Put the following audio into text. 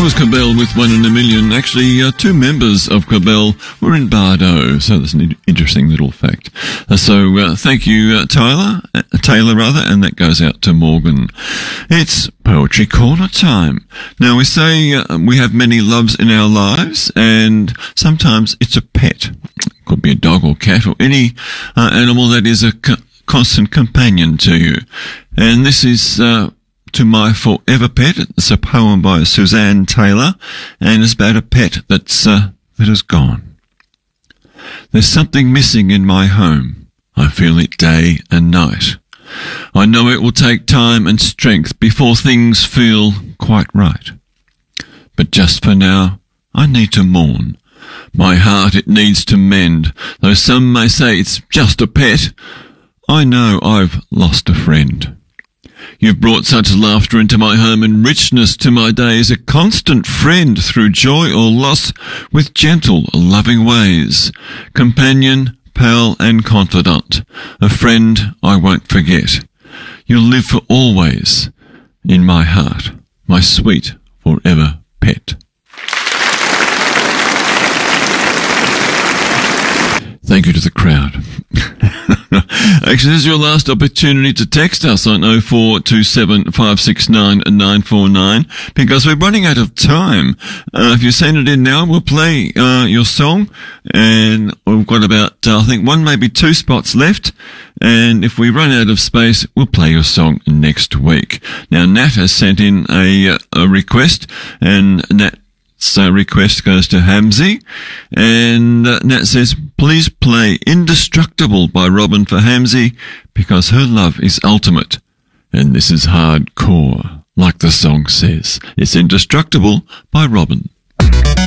was Cobell with One in a Million. Actually, two members of Cobell were in Bardo, so that's an interesting little fact. So thank you, Taylor, and that goes out to Morgan. It's Poetry Corner time. Now, we say we have many loves in our lives, and sometimes it's a pet. It could be a dog or cat or any animal that is a constant companion to you. And this is To My Forever Pet. It's a poem by Suzanne Taylor, and it's about a pet that has gone. There's something missing in my home. I feel it day and night. I know it will take time and strength before things feel quite right. But just for now, I need to mourn. My heart it needs to mend, though some may say it's just a pet. I know I've lost a friend. You've brought such laughter into my home and richness to my days, a constant friend through joy or loss with gentle, loving ways. Companion, pal and confidant, a friend I won't forget. You'll live for always in my heart, my sweet forever pet. Thank you to the crowd. Actually, this is your last opportunity to text us on 0427 569 949 because we're running out of time. If you send it in now, we'll play your song, and we've got about, I think, one, maybe two spots left. And if we run out of space, we'll play your song next week. Now, Nat has sent in a request, and Nat request goes to Hamzy, and Nat says, please play Indestructible by Robin for Hamzy because her love is ultimate and this is hardcore, like the song says. It's Indestructible by Robin.